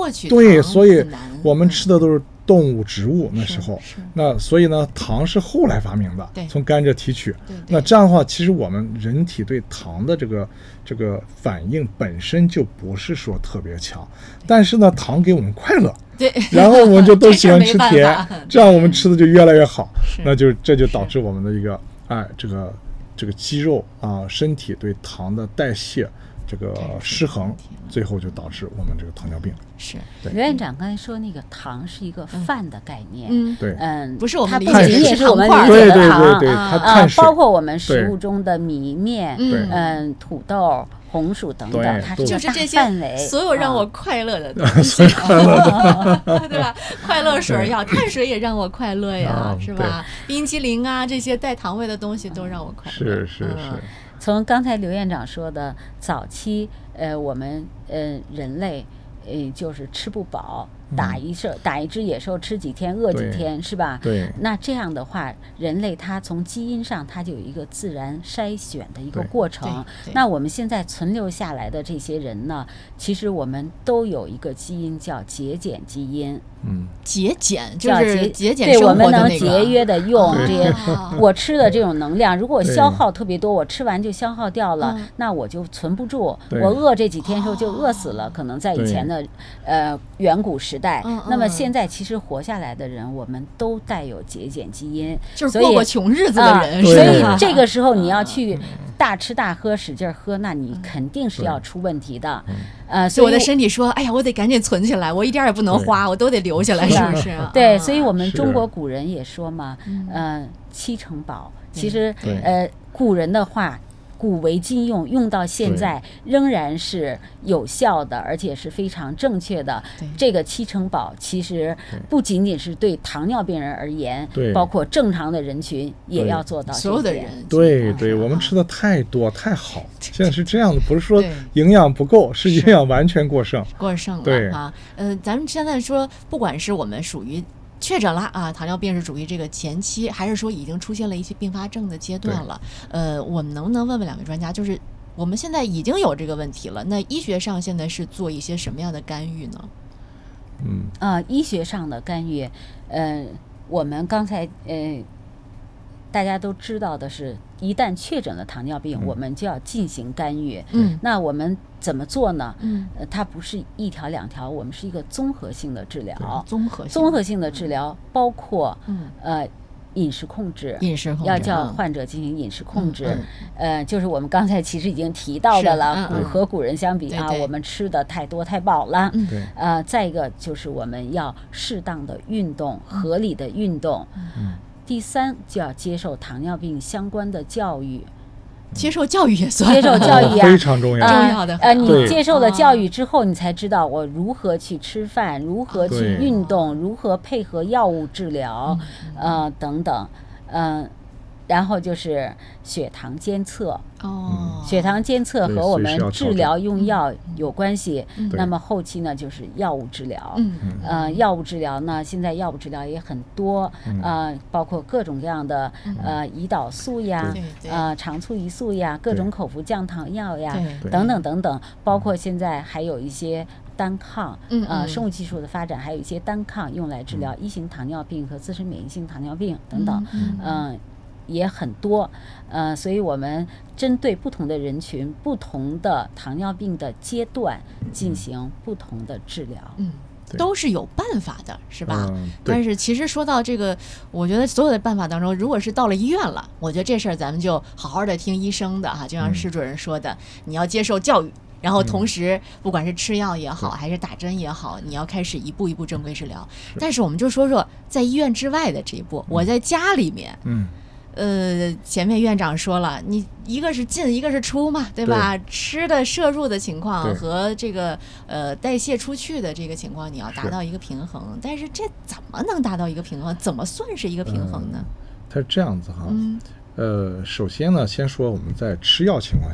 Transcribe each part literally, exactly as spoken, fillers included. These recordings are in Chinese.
获取对，所以我们吃的都是动物植物那时候，那所以呢糖是后来发明的，从甘蔗提取。那这样的话其实我们人体对糖的这个这个反应本身就不是说特别强，但是呢糖给我们快乐， 对， 然后我们就都喜欢吃甜，这样我们吃的就越来越好，那就这就导致我们的一个哎这个这个肌肉啊身体对糖的代谢这个失衡，最后就导致我们这个糖尿病。 是刘院长刚才说那个糖是一个饭的概念， 嗯， 对， 嗯， 不是我们它不仅仅是我们理解的糖，啊，包括我们食物中的米面，嗯，土豆、红薯等等，它就是这些所有让我快乐的东西，对吧？快乐水呀，碳水也让我快乐呀，是吧？冰淇淋啊，这些带糖味的东西都让我快乐。 是是是。 从刚才刘院长说的，早期呃，我们呃人类呃就是吃不饱，打一只打一只野兽吃几天饿几天，是吧？ 对。 那这样的话，人类它从基因上它就有一个自然筛选的一个过程。那我们现在存留下来的这些人呢，其实我们都有一个基因叫节俭基因。 嗯， 节俭就是节俭生活的那个， 对，我们能节约的用这些我吃的这种能量，如果消耗特别多，我吃完就消耗掉了，那我就存不住，我饿这几天时候就饿死了，可能在以前的呃远古时代。那么现在其实活下来的人，我们都带有节俭基因， 就是过过穷日子的人。 所以这个时候你要去大吃大喝使劲喝，那你肯定是要出问题的。呃， 所以我的身体说，哎呀，我得赶紧存起来，我一点也不能花，我都得留下来，是不是？ 对，所以我们中国古人也说嘛，呃，七成饱。其实，呃，古人的话，古为今用，用到现在仍然是有效的，而且是非常正确的。这个七成饱其实不仅仅是对糖尿病人而言，包括正常的人群也要做到所有的人。 对对，我们吃的太多太好，现在是这样的，不是说营养不够，是营养完全过剩。 过剩了，对啊，呃，咱们现在说，不管是我们属于确诊了啊，糖尿病是属于这个前期，还是说已经出现了一些并发症的阶段了？呃，我们能不能问问两位专家，就是我们现在已经有这个问题了，那医学上现在是做一些什么样的干预呢？ 嗯啊、呃，医学上的干预，呃，我们刚才呃大家都知道的是，一旦确诊了糖尿病，嗯、我们就要进行干预。嗯，那我们怎么做呢？嗯，呃，它不是一条两条，我们是一个综合性的治疗。 综合性综合性的治疗包括，嗯呃。饮食控制， 饮食控制要叫患者进行饮食控制，嗯嗯、呃，就是我们刚才其实已经提到的了，古和古人相比啊，我们吃的太多太饱了，嗯、呃，再一个就是我们要适当的运动，嗯、合理的运动，嗯、第三就要接受糖尿病相关的教育。 接受教育也算， 接受教育啊， 非常重要， 重要的。 呃，你接受了教育之后，你才知道我如何去吃饭，如何去运动，如何配合药物治疗，呃，等等，嗯、呃，然后就是血糖监测。哦，血糖监测和我们治疗用药有关系。那么后期呢，就是药物治疗。嗯，呃，药物治疗呢，现在药物治疗也很多，呃，包括各种各样的呃胰岛素呀，呃肠促胰素呀，各种口服降糖药呀，等等等等，包括现在还有一些单抗，呃，生物技术的发展，还有一些单抗用来治疗一型糖尿病和自身免疫性糖尿病等等，嗯。也很多，呃，所以我们针对不同的人群、不同的糖尿病的阶段进行不同的治疗。 嗯，都是有办法的，是吧？嗯、但是其实说到这个，我觉得所有的办法当中，如果是到了医院了，我觉得这事儿咱们就好好的听医生的哈，就像施主任说的，嗯、你要接受教育。然后同时不管是吃药也好、嗯、还是打针也好，你要开始一步一步正规治疗。但是我们就说说在医院之外的这一步，嗯、我在家里面，嗯。呃，前面院长说了，你一个是进，一个是出嘛，对吧？对，吃的摄入的情况和这个呃代谢出去的这个情况，你要达到一个平衡。但是这怎么能达到一个平衡？怎么算是一个平衡呢？ 呃、它是这样子哈，嗯、呃，首先呢，先说我们在吃药情况下，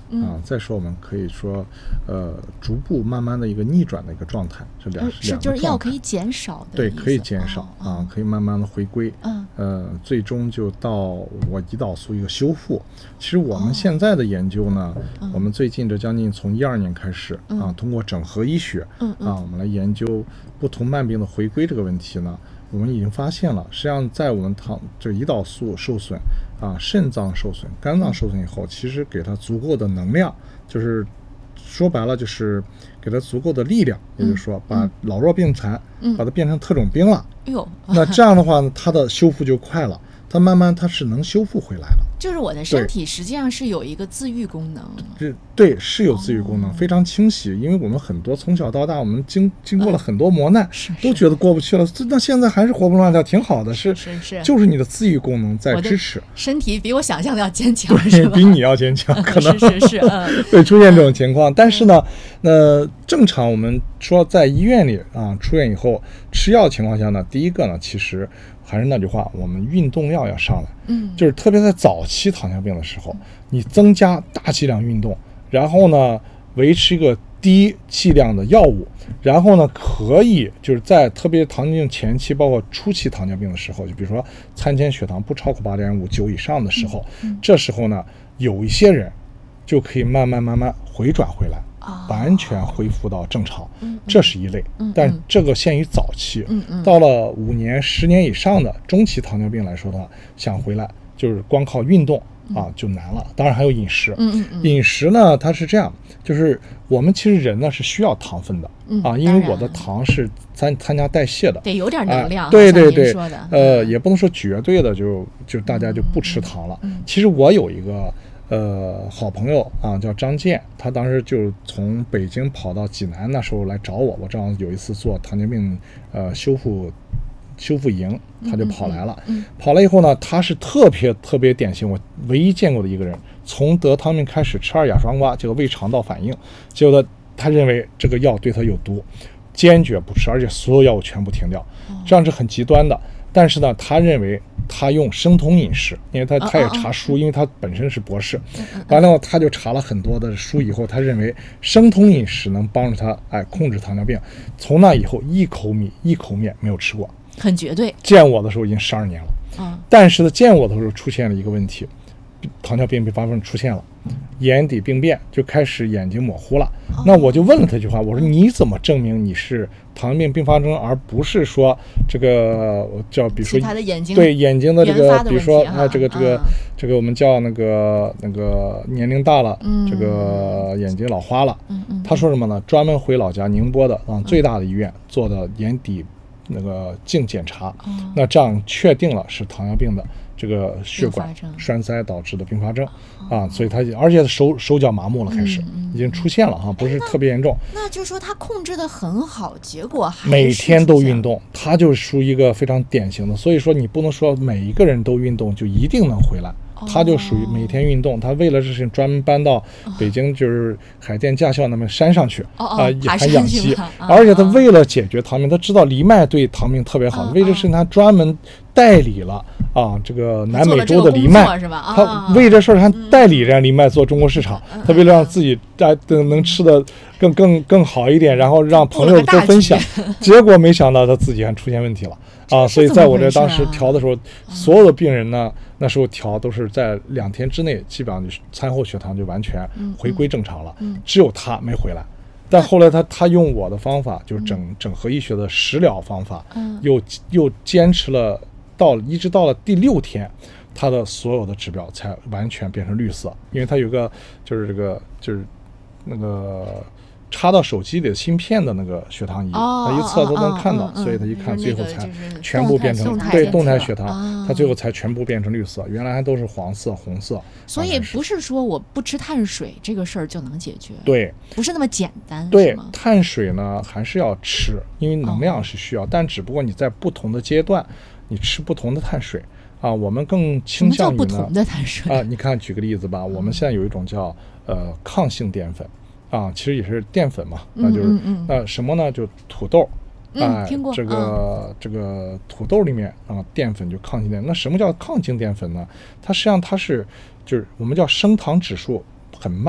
嗯、 啊，再说我们可以说，呃，逐步慢慢的一个逆转的一个状态，这两、呃、 是就是药可以减少的， 对，可以减少、 哦、 啊，可以慢慢的回归， 嗯， 呃，最终就到我胰岛素一个修复。其实我们现在的研究呢， 哦、 我们最近这将近从一二年开始、 嗯、 啊，通过整合医学， 嗯嗯、 啊，我们来研究不同慢病的回归这个问题呢。我们已经发现了，实际上在我们糖这胰岛素受损啊、肾脏受损、肝脏受损以后，其实给它足够的能量，就是说白了就是给它足够的力量， 嗯、 也就是说把老弱病残、 嗯、 把它变成特种兵了。 哎呦， 那这样的话呢，它的修复就快了，它慢慢它是能修复回来了。 就是我的身体实际上是有一个自愈功能， 对对，是有自愈功能， 哦、 非常清晰。因为我们很多从小到大，我们经经过了很多磨难， 嗯、 都觉得过不去了，那现在还是活蹦乱跳，挺好的，是是是， 就是你的自愈功能在支持。 身体比我想象的要坚强， 对，比你要坚强，可能是是是，嗯， 会出现这种情况。但是呢，那正常我们说在医院里啊，出院以后吃药情况下呢，第一个呢，其实还是那句话，我们运动量要上来， 嗯， 就是特别在早期糖尿病的时候，你增加大剂量运动，然后呢维持一个低剂量的药物，然后呢可以就是在特别糖尿病前期，包括初期糖尿病的时候，就比如说餐前血糖不超过八点五九以上的时候， 嗯嗯、 这时候呢有一些人就可以慢慢慢慢回转回来。完全恢复到正常， 嗯、 这是一类， 嗯、 但这个限于早期， 嗯嗯、 到了五年、十年以上的中期糖尿病来说的话，想回来就是光靠运动啊就难了。当然还有饮食， 嗯嗯、 饮食呢它是这样，就是我们其实人呢是需要糖分的、 嗯、 啊，因为我的糖是参参加代谢的， 得有点能量， 啊、对对对， 说的呃，也不能说绝对的就就大家就不吃糖了。 嗯嗯、 其实我有一个。呃，好朋友啊，叫张健，他当时就从北京跑到济南，那时候来找我。我正好有一次做糖尿病呃修复修复营，他就跑来了。 嗯嗯嗯、 跑了以后呢，他是特别特别典型，我唯一见过的一个人，从得糖尿病开始吃二甲双胍，结果胃肠道反应，结果他他认为这个药对他有毒，坚决不吃，而且所有药物全部停掉，这样是很极端的。但是呢，他认为他用生酮饮食，因为他他也查书，因为他本身是博士，完了他就查了很多的书以后，他认为生酮饮食能帮助他哎控制糖尿病。从那以后，一口米一口面没有吃过， 很绝对。 见我的时候已经十二年了， 嗯， 但是呢，见我的时候出现了一个问题，糖尿病并发症出现了，眼底病变，就开始眼睛模糊了。 哦、 那我就问了他一句话，我说你怎么证明你是糖尿病并发症，而不是说这个叫比如说其他的眼睛对眼睛的这个，比如说啊这个这个、嗯、这个我们叫那个那个年龄大了， 嗯、 这个眼睛老花了。 嗯嗯、 他说什么呢？专门回老家宁波的啊最大的医院做的眼底那个镜检查， 嗯、 那这样确定了是糖尿病的。这个血管栓塞导致的并发症啊，所以他而且手手脚麻木了，开始、 嗯、 已经出现了哈，不是特别严重。 那就是说他控制的很好，结果还每天都运动，他就属于一个非常典型的。所以说你不能说每一个人都运动就一定能回来。他就属于每天运动，他为了这事情专门搬到北京，就是海淀驾校那么山上去啊， 还养鸡， 哦、 而且他为了解决糖尿病，他知道藜麦对糖尿病特别好， 哦、 为这事情他专门代理了啊这个南美洲的藜麦，他为这事儿他代理人家藜麦做中国市场， 嗯、 他为了让自己在能吃的更更更好一点，然后让朋友多分享，结果没想到他自己还出现问题了。啊，所以在我这当时调的时候，所有的病人呢，那时候调都是在两天之内，基本上餐后血糖就完全回归正常了，只有他没回来。但后来他他用我的方法，就是整整合医学的食疗方法，又又坚持了到一直到了第六天，他的所有的指标才完全变成绿色，因为他有个就是这个就是那个。插到手机里的芯片的那个血糖仪， 哦、 他一测都能看到， 哦、 所以他一看最后才全部变成对动态血糖，他、哦、最后才全部变成绿色，原来还都是黄色、红色。 所以不是说我不吃碳水这个事儿就能解决， 对， 不是那么简单。 对，碳水呢还是要吃，因为能量是需要， 哦、 但只不过你在不同的阶段，你吃不同的碳水啊。我们更倾向于呢， 什么叫不同的碳水啊？你看，举个例子吧，我们现在有一种叫呃抗性淀粉。啊，其实也是淀粉嘛，那就是嗯嗯那什么呢？就土豆， 哎、 嗯， 听过这个、嗯、这个土豆里面啊，淀粉就抗性淀粉。那什么叫抗性淀粉呢？它实际上它是就是我们叫升糖指数很慢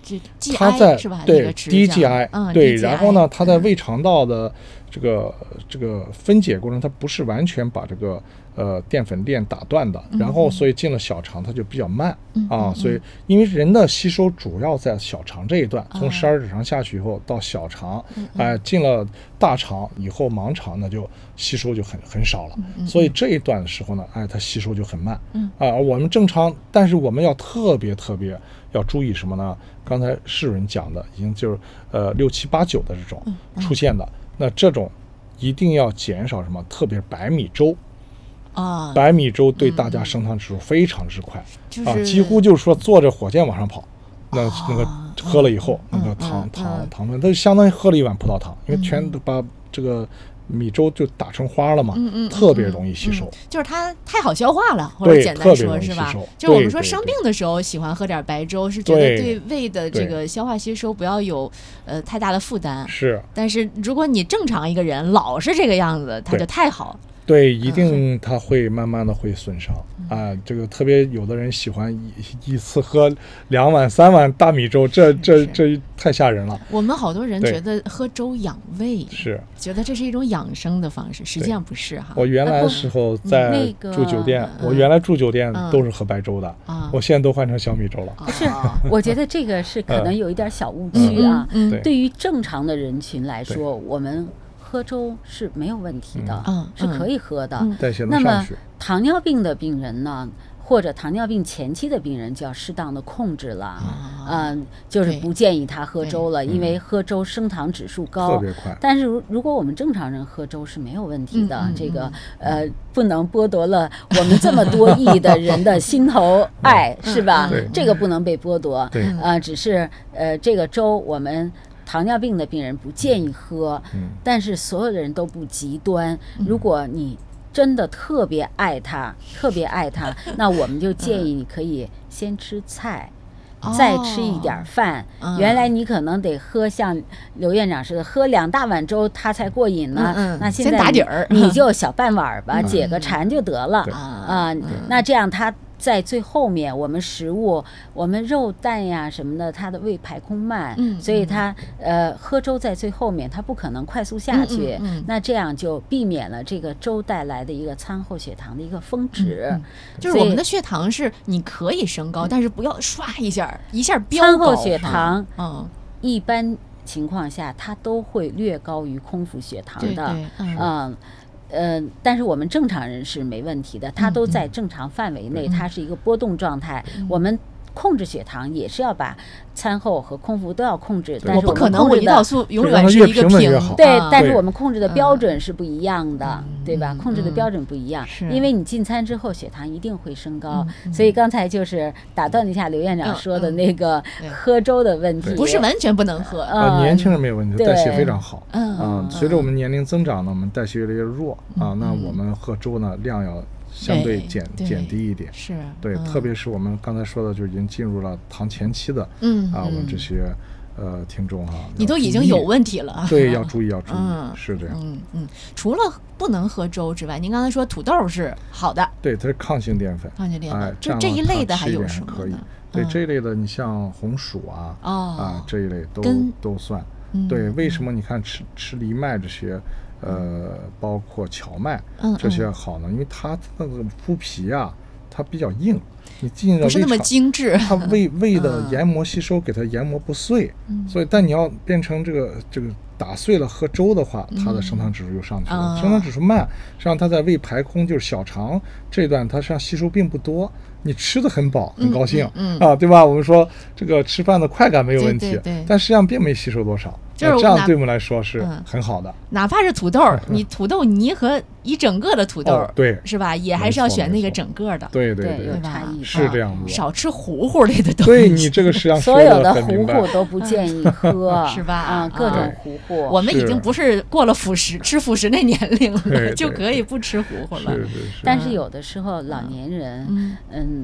这 G I 是吧？ 对 D G I， 嗯， 对，然后呢，它在胃肠道的这个这个分解过程，它不是完全把这个呃淀粉链打断的，然后所以进了小肠它就比较慢、嗯、啊，所以因为人的吸收主要在小肠这一段，从十二指肠下去以后到小肠，哎、呃，进了大肠以后盲肠呢就吸收就很很少了，所以这一段的时候呢，哎，它吸收就很慢，啊，我们正常，但是我们要特别特别要注意什么呢？刚才世人讲的，已经就是呃六七八九的这种出现的，那这种一定要减少什么？特别白米粥啊， 白米粥对大家升糖指数非常之快、 嗯、 啊，几乎就是说坐着火箭往上跑。那那个喝了以后， 嗯、 那个糖、 嗯、 糖糖分，它就相当于喝了一碗葡萄糖，因为全都把这个米粥就打成花了嘛， 嗯嗯， 特别容易吸收、嗯嗯，就是它太好消化了，或者简单说是吧？就是我们说生病的时候喜欢喝点白粥，是觉得对胃的这个消化吸收不要有呃太大的负担。 是， 但是如果你正常一个人老是这个样子，它就太好。 对，一定它会慢慢的会损伤、嗯、啊！这个特别有的人喜欢一一次喝两碗三碗大米粥，这这这太吓人了。 我们好多人觉得喝粥养胃， 是觉得这是一种养生的方式，实际上不是哈。 我原来的时候在住酒店，那个、我原来住酒店都是喝白粥的，嗯、我现在都换成小米粥了。 不是，我觉得这个是可能有一点小误区啊。嗯嗯、对于正常的人群来说，我们喝粥是没有问题的，嗯、是可以喝的。 嗯、 那么糖尿病的病人呢，或者糖尿病前期的病人就要适当的控制了，嗯、呃，就是不建议他喝粥了，因为喝粥升糖指数高。 特别快。 但是如如果我们正常人喝粥是没有问题的，嗯、这个呃不能剥夺了我们这么多亿的人的心头爱，是吧？这个不能被剥夺。 对， 呃，只是呃这个粥我们。糖尿病的病人不建议喝，嗯、但是所有的人都不极端。嗯、如果你真的特别爱他，特别爱他，那我们就建议你可以先吃菜，嗯、再吃一点饭。哦、原来你可能得喝像刘院长似的，喝两大碗粥他才过瘾呢。 嗯嗯、 那现在先打底儿， 你就小半碗吧，嗯、解个馋就得了啊、 呃嗯。那这样他。在最后面，我们食物，我们肉蛋呀什么的，它的胃排空慢，嗯、所以它呃喝粥在最后面，它不可能快速下去。嗯嗯嗯、那这样就避免了这个粥带来的一个餐后血糖的一个峰值。嗯嗯、 就是我们的血糖是你可以升高，但是不要唰一下一下飙高。餐后血糖， 嗯， 一般情况下它都会略高于空腹血糖的。 对对嗯。嗯呃，但是我们正常人是没问题的，它都在正常范围内，嗯、它是一个波动状态。嗯、我们控制血糖也是要把餐后和空腹都要控制，但是我不可能我胰岛素永远是一个平， 对，但是我们控制的标准是不一样的，嗯、对吧？控制的标准不一样， 嗯、 因为你进餐之后血糖一定会升高，嗯、所以刚才就是打断一下刘院长说的那个喝粥的问题， 不是完全不能喝， 呃，年轻人没有问题，代谢非常好，嗯啊，随着我们年龄增长呢，我们代谢越来越弱啊，那我们喝粥呢量要相对减减低一点， 是对，嗯、特别是我们刚才说的，就已经进入了糖前期的， 嗯啊，我们这些呃听众哈， 你都已经有问题了， 对，要注意，要注意， 嗯、 是这样， 嗯嗯。除了不能喝粥之外，您刚才说土豆是好的， 对，它是抗性淀粉， 抗性淀粉， 哎， 就这一类的还有什么呢？ 对，这一类的，你像红薯啊， 哦、 啊这一类都都算， 嗯、 对，为什么你看吃吃藜麦这些？呃，包括荞麦、嗯、这些好呢，因为它那个麸皮啊，它比较硬，你进了胃不是那么精致， 它胃胃的研磨吸收给它研磨不碎，嗯、所以但你要变成这个这个打碎了喝粥的话，它的升糖指数又上去了，嗯、升糖指数慢，实际上它在胃排空就是小肠这段，它实际上吸收并不多。你吃的很饱，很高兴， 嗯嗯嗯、啊，对吧？我们说这个吃饭的快感没有问题， 对对对， 但实际上并没吸收多少， 就是这样对我们来说是很好的。 嗯、哪怕是土豆，你土豆泥和一整个的土豆， 哦、对， 是吧？也还是要选那个整个的， 对对对，有差异， 是这样子。 少吃糊糊类的东西。 对你这个实际上所有的糊糊都不建议喝， 是吧？ 啊，各种糊糊。 我们已经不是过了辅食吃辅食那年龄了，就可以不吃糊糊了。 是是是。 但是有的时候老年人，嗯。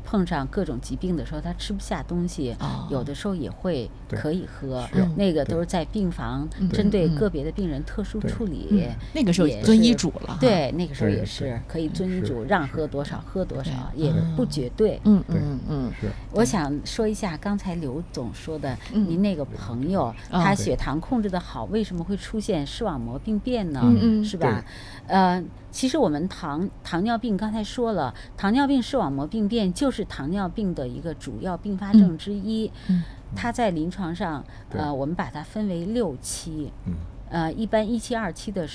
碰上各种疾病的时候，他吃不下东西， 哦、 有的时候也会可以喝，那个都是在病房针对个别的病人特殊处理。 嗯、那个时候遵医嘱了， 对，那个时候也是可以遵医嘱，让喝多少喝多少，也不绝对。 嗯嗯嗯。 我想说一下刚才刘总说的，您那个朋友他血糖控制的好，为什么会出现视网膜病变呢？ 嗯是吧？呃，其实我们糖糖尿病刚才说了，糖尿病视网膜病变就是糖尿病的一个主要并发症之一。 嗯， 它在临床上，呃，我们把它分为六期。 嗯， 呃，一般一期、二期的时候。